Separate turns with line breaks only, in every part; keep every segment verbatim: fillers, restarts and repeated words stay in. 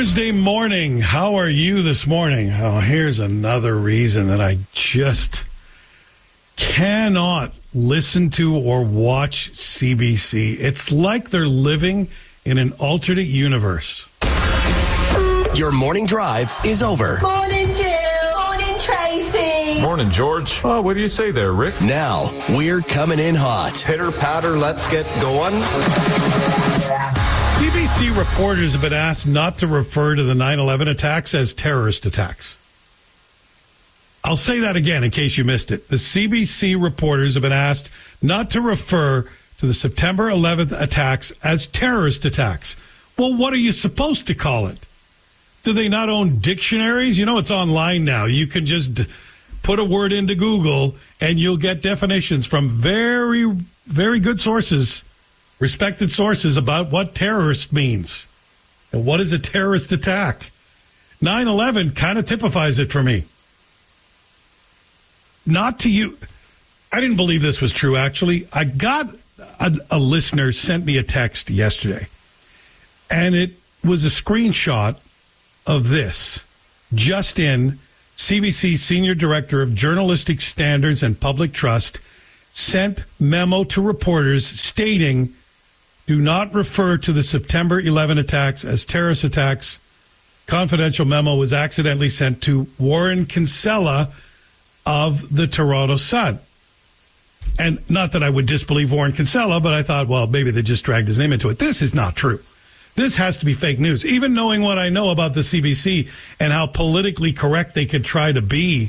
Thursday morning. How are you this morning? Oh, here's another reason that I just cannot listen to or watch C B C. It's like they're living in an alternate universe.
Your morning drive is over.
Morning, Jill. Morning, Tracy.
Morning, George. Oh, what do you say there, Rick?
Now, we're coming in hot.
Pitter patter, let's get going.
C B C reporters have been asked not to refer to the nine eleven attacks as terrorist attacks. I'll say that again in case you missed it. The C B C reporters have been asked not to refer to the September eleventh attacks as terrorist attacks. Well, what are you supposed to call it? Do they not own dictionaries? You know, it's online now. You can just put a word into Google and you'll get definitions from very, very good sources, respected sources about what terrorist means and what is a terrorist attack. nine eleven kind of typifies it for me. Not to you. I didn't believe this was true, actually. I got a, a listener sent me a text yesterday, and it was a screenshot of this. Just in, C B C Senior Director of Journalistic Standards and Public Trust sent memo to reporters stating, do not refer to the September eleventh attacks as terrorist attacks. Confidential memo was accidentally sent to Warren Kinsella of the Toronto Sun. And not that I would disbelieve Warren Kinsella, but I thought, well, maybe they just dragged his name into it. This is not true. This has to be fake news. Even knowing what I know about the C B C and how politically correct they could try to be,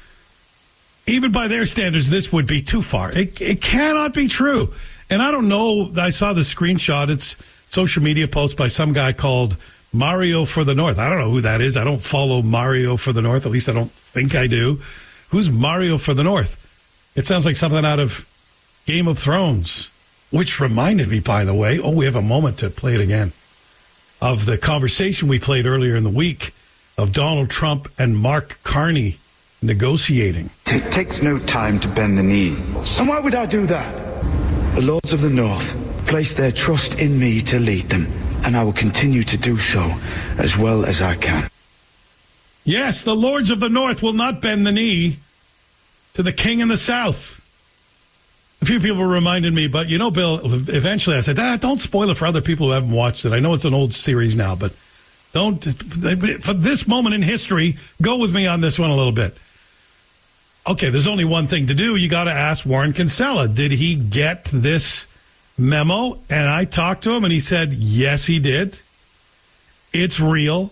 even by their standards, this would be too far. It, it cannot be true. And I don't know, I saw the screenshot. It's social media post by some guy called Mario for the North. I don't know who that is. I don't follow Mario for the North. At least I don't think I do. Who's Mario for the North? It sounds like something out of Game of Thrones, which reminded me, by the way, oh, we have a moment to play it again, of the conversation we played earlier in the week of Donald Trump and Mark Carney negotiating.
It takes no time to bend the knee. And why would I do that? The Lords of the North place their trust in me to lead them, and I will continue to do so as well as I can.
Yes, the Lords of the North will not bend the knee to the King in the South. A few people reminded me, but you know, Bill, eventually I said, ah, don't spoil it for other people who haven't watched it. I know it's an old series now, but don't, for this moment in history, go with me on this one a little bit. Okay, there's only one thing to do. You got to ask Warren Kinsella. Did he get this memo? And I talked to him, and he said, yes, he did. It's real.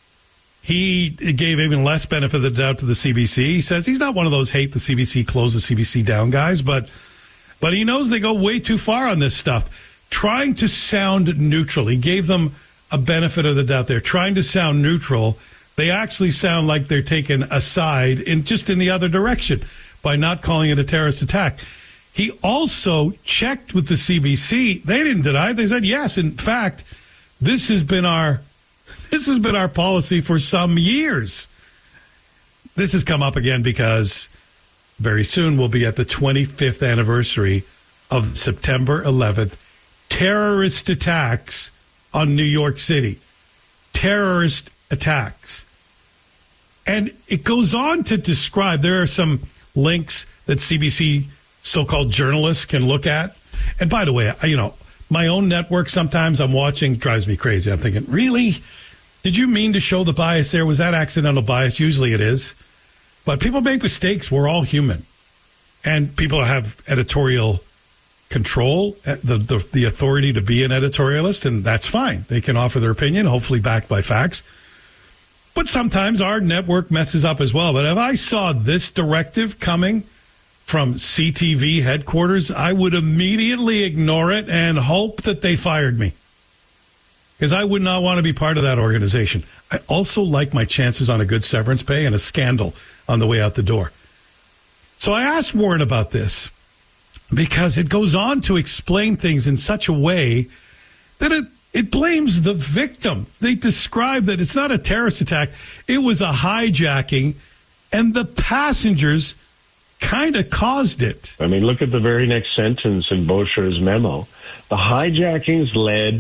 He gave even less benefit of the doubt to the C B C. He says he's not one of those hate the C B C, close the C B C down guys, but but he knows they go way too far on this stuff. Trying to sound neutral. He gave them a benefit of the doubt there. Trying to sound neutral. They actually sound like they're taken aside in just in the other direction by not calling it a terrorist attack. He also checked with the C B C. They didn't deny it. They said, yes, in fact, this has been our this has been our policy for some years. This has come up again because very soon we'll be at the twenty-fifth anniversary of September eleventh terrorist attacks on New York City. Terrorist attacks. And it goes on to describe, there are some links that C B C so-called journalists can look at. And by the way, you know, my own network, sometimes I'm watching, drives me crazy. I'm thinking, really? Did you mean to show the bias there? Was that accidental bias? Usually it is. But people make mistakes. We're all human. And people have editorial control, the, the, the authority to be an editorialist, and that's fine. They can offer their opinion, hopefully backed by facts. But sometimes our network messes up as well. But if I saw this directive coming from C T V headquarters, I would immediately ignore it and hope that they fired me. Because I would not want to be part of that organization. I also like my chances on a good severance pay and a scandal on the way out the door. So I asked Warren about this because it goes on to explain things in such a way that it, it blames the victim. They describe that it's not a terrorist attack. It was a hijacking, and the passengers kind of caused it.
I mean, look at the very next sentence in Bosher's memo. The hijackings led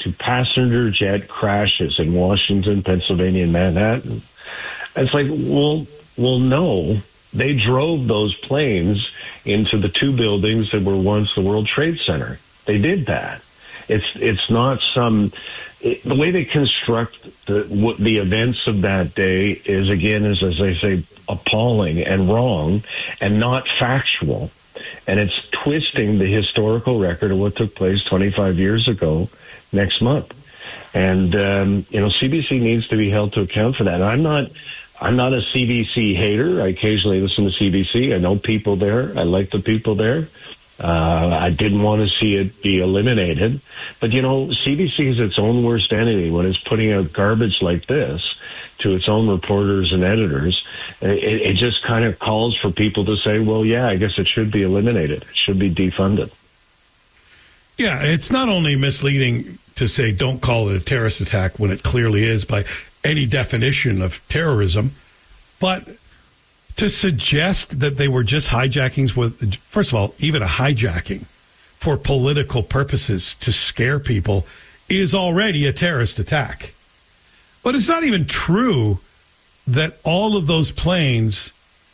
to passenger jet crashes in Washington, Pennsylvania, and Manhattan. It's like, well, well, no. They drove those planes into the two buildings that were once the World Trade Center. They did that. It's it's not some... It, the way they construct the what, the events of that day is, again, is, as I say, appalling and wrong and not factual. And it's twisting the historical record of what took place twenty-five years ago next month. And, um, you know, C B C needs to be held to account for that. And I'm not... I'm not a C B C hater. I occasionally listen to C B C. I know people there. I like the people there. Uh, I didn't want to see it be eliminated. But, you know, C B C is its own worst enemy when it's putting out garbage like this to its own reporters and editors. It, it just kind of calls for people to say, well, yeah, I guess it should be eliminated. It should be defunded.
Yeah, it's not only misleading to say don't call it a terrorist attack when it clearly is by any definition of terrorism, but to suggest that they were just hijackings with, first of all, even a hijacking for political purposes to scare people is already a terrorist attack. But it's not even true that all of those planes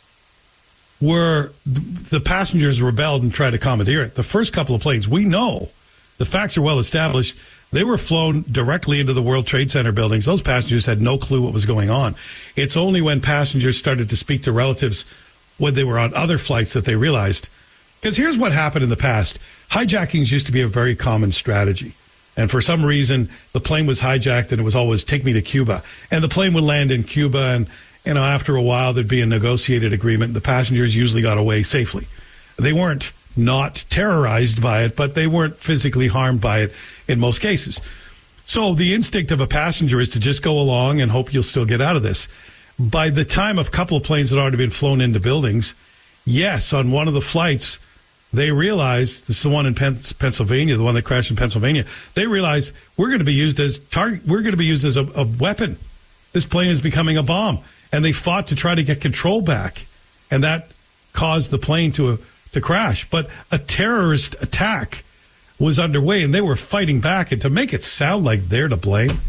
were, the passengers rebelled and tried to commandeer it. The first couple of planes, we know, the facts are well established, they were flown directly into the World Trade Center buildings. Those passengers had no clue what was going on. It's only when passengers started to speak to relatives when they were on other flights that they realized. Because here's what happened in the past. Hijackings used to be a very common strategy. And for some reason, the plane was hijacked and it was always take me to Cuba. And the plane would land in Cuba and, you know, after a while there'd be a negotiated agreement. The passengers usually got away safely. They weren't not terrorized by it, but they weren't physically harmed by it in most cases. So the instinct of a passenger is to just go along and hope you'll still get out of this. By the time a couple of planes had already been flown into buildings, yes, on one of the flights, they realized, this is the one in Pennsylvania, the one that crashed in Pennsylvania, they realized we're going to be used as target, we're going to be used as a, a weapon. This plane is becoming a bomb. And they fought to try to get control back. And that caused the plane to to crash. But a terrorist attack was underway, and they were fighting back. And to make it sound like they're to blame,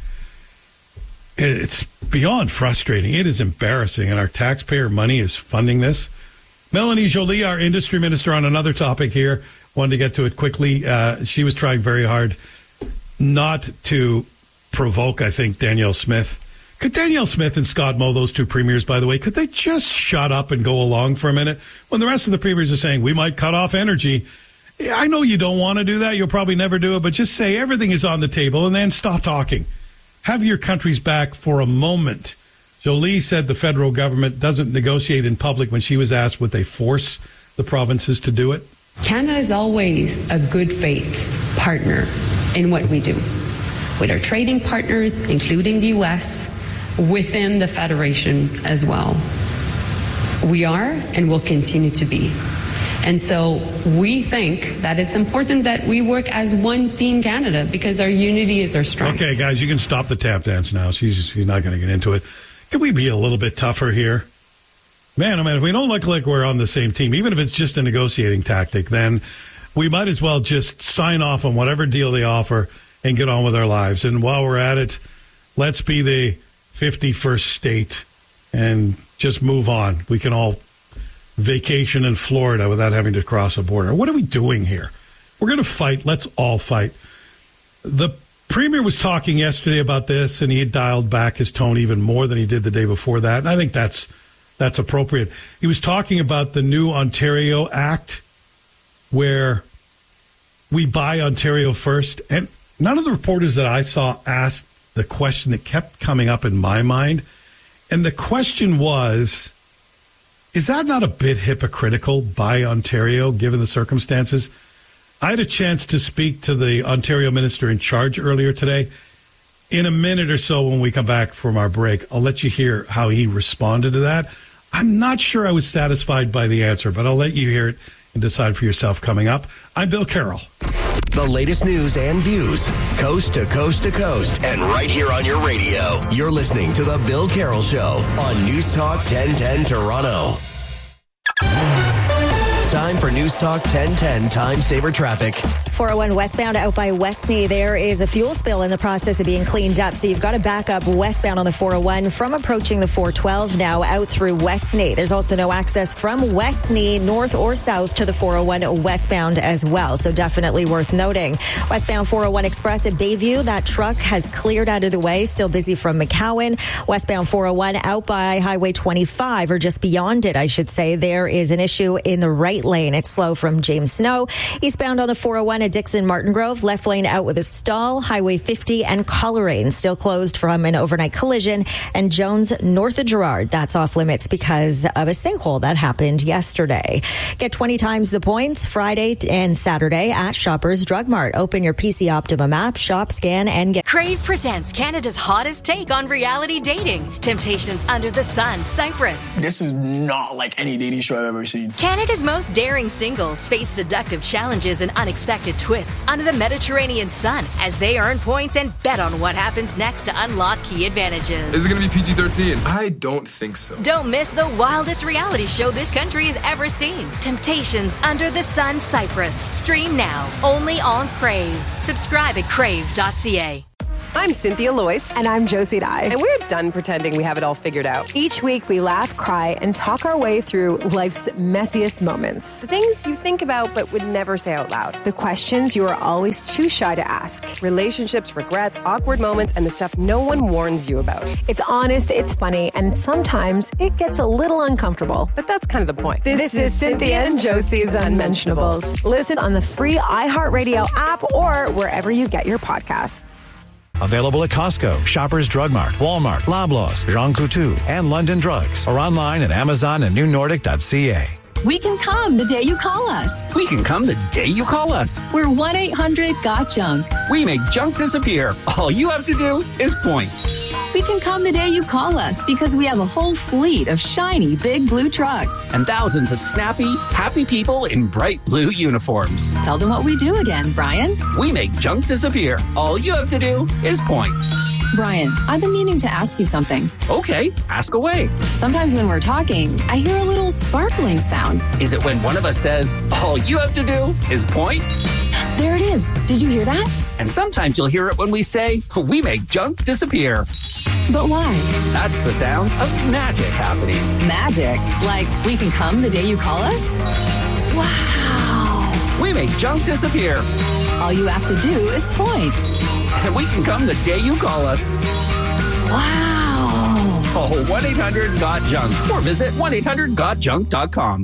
it's beyond frustrating. It is embarrassing, and our taxpayer money is funding this. Melanie Joly, our industry minister, on another topic here, wanted to get to it quickly. Uh, she was trying very hard not to provoke, I think, Danielle Smith. Could Danielle Smith and Scott Moe, those two premiers, by the way, could they just shut up and go along for a minute? When the rest of the premiers are saying, we might cut off energy. I know you don't want to do that. You'll probably never do it. But just say everything is on the table and then stop talking. Have your country's back for a moment. Jolie said the federal government doesn't negotiate in public when she was asked would they force the provinces to do it.
Canada is always a good faith partner in what we do with our trading partners, including the U S, within the Federation as well. We are and will continue to be. And so we think that it's important that we work as one Team Canada because our unity is our strength.
Okay, guys, you can stop the tap dance now. She's, she's not going to get into it. Can we be a little bit tougher here? Man, I mean, if we don't look like we're on the same team, even if it's just a negotiating tactic, then we might as well just sign off on whatever deal they offer and get on with our lives. And while we're at it, let's be the fifty-first state and just move on. We can all vacation in Florida without having to cross a border. What are we doing here? We're going to fight. Let's all fight. The Premier was talking yesterday about this, and he had dialed back his tone even more than he did the day before that, and I think that's that's appropriate. He was talking about the new Ontario Act where we buy Ontario first, and none of the reporters that I saw asked the question that kept coming up in my mind, and the question was, is that not a bit hypocritical by Ontario, given the circumstances? I had a chance to speak to the Ontario minister in charge earlier today. In a minute or so when we come back from our break, I'll let you hear how he responded to that. I'm not sure I was satisfied by the answer, but I'll let you hear it and decide for yourself coming up. I'm Bill Carroll.
The latest news and views, coast to coast to coast, and right here on your radio. You're listening to The Bill Carroll Show on News Talk ten ten Toronto. Time for News Talk ten ten Time Saver Traffic.
four oh one westbound out by Westney. There is a fuel spill in the process of being cleaned up. So you've got to back up westbound on the four oh one from approaching the four twelve now out through Westney. There's also no access from Westney north or south to the four oh one westbound as well. So definitely worth noting. Westbound four oh one Express at Bayview. That truck has cleared out of the way. Still busy from McCowan. Westbound four oh one out by Highway twenty-five or just beyond it, I should say. There is an issue in the right lane. It's slow from James Snow. Eastbound on the four oh one at Dixon Martin Grove. Left lane out with a stall. Highway fifty and Coleraine still closed from an overnight collision. And Jones north of Girard. That's off limits because of a sinkhole that happened yesterday. Get twenty times the points Friday and Saturday at Shoppers Drug Mart. Open your P C Optimum app, shop, scan, and get...
Crave presents Canada's hottest take on reality dating. Temptations Under the Sun, Cyprus.
This is not like any dating show I've ever seen.
Canada's most daring singles face seductive challenges and unexpected twists under the Mediterranean sun as they earn points and bet on what happens next to unlock key advantages.
Is it going to be P G thirteen? I don't think so.
Don't miss the wildest reality show this country has ever seen. Temptations Under the Sun, Cyprus. Stream now, only on Crave. Subscribe at crave dot c a.
I'm Cynthia Loyce. And I'm Josie Dye. And we're done pretending we have it all figured out. Each week, we laugh, cry, and talk our way through life's messiest moments. The things you think about but would never say out loud. The questions you are always too shy to ask. Relationships, regrets, awkward moments, and the stuff no one warns you about. It's honest, it's funny, and sometimes it gets a little uncomfortable. But that's kind of the point. This, this is Cynthia and Josie's Unmentionables. Listen on the free iHeartRadio app or wherever you get your podcasts.
Available at Costco, Shoppers Drug Mart, Walmart, Loblaws, Jean Coutu, and London Drugs. Or online at Amazon and new nordic dot c a.
We can come the day you call us.
We can come the day you call us.
We're one eight hundred got junk.
We make junk disappear. All you have to do is point.
We can come the day you call us because we have a whole fleet of shiny big blue trucks.
And thousands of snappy, happy people in bright blue uniforms.
Tell them what we do again, Brian.
We make junk disappear. All you have to do is point.
Brian, I've been meaning to ask you something.
Okay, ask away.
Sometimes when we're talking, I hear a little sparkling sound.
Is it when one of us says, all you have to do is point?
There it is. Did you hear that?
And sometimes you'll hear it when we say, we make junk disappear.
But why?
That's the sound of magic happening.
Magic? Like we can come the day you call us? Wow.
We make junk disappear.
All you have to do is point.
And we can come the day you call us.
Wow.
Call one eight hundred got junk or visit one eight hundred got junk dot com.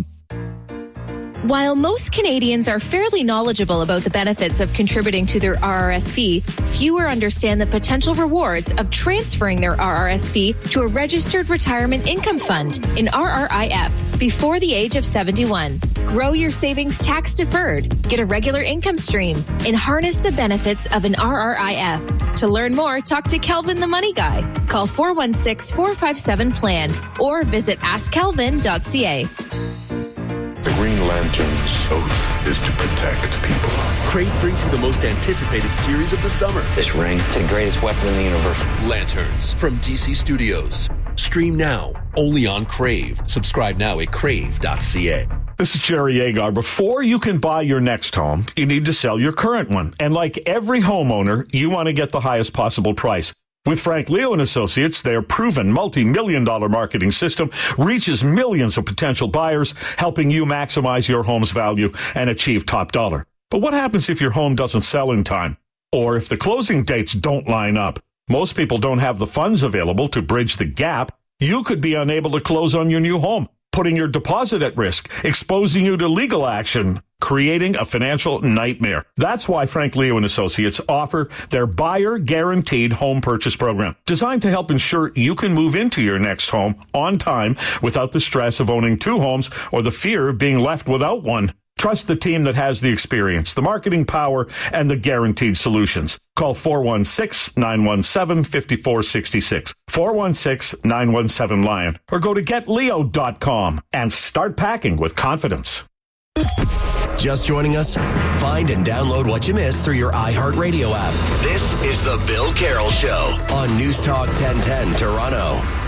While most Canadians are fairly knowledgeable about the benefits of contributing to their R R S P, fewer understand the potential rewards of transferring their R R S P to a registered retirement income fund, an R R I F, before the age of seventy-one. Grow your savings tax deferred, get a regular income stream, and harness the benefits of an R R I F. To learn more, talk to Kelvin the Money Guy. Call four one six, four five seven, P L A N or visit ask kelvin dot c a.
The Green Lantern's oath is to protect people.
Crave brings you the most anticipated series of the summer.
This ring, it's the greatest weapon in the universe.
Lanterns from D C Studios. Stream now, only on Crave. Subscribe now at crave dot c a.
This is Jerry Agar. Before you can buy your next home, you need to sell your current one. And like every homeowner, you want to get the highest possible price. With Frank Leo and Associates, their proven multi-million dollar marketing system reaches millions of potential buyers, helping you maximize your home's value and achieve top dollar. But what happens if your home doesn't sell in time? Or if the closing dates don't line up? Most people don't have the funds available to bridge the gap. You could be unable to close on your new home, putting your deposit at risk, exposing you to legal action, creating a financial nightmare. That's why Frank Leo and Associates offer their Buyer Guaranteed Home Purchase Program, designed to help ensure you can move into your next home on time without the stress of owning two homes or the fear of being left without one. Trust the team that has the experience, the marketing power, and the guaranteed solutions. Call four one six, nine one seven, five four six six, four one six, nine one seven, LION, or go to get leo dot com and start packing with confidence.
Just joining us? Find and download what you missed through your iHeartRadio app. This is The Bill Carroll Show on News Talk ten ten Toronto.